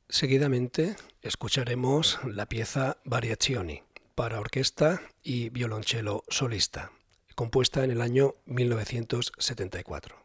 Seguidamente escucharemos la pieza Variazioni para orquesta y violonchelo solista, compuesta en el año 1974.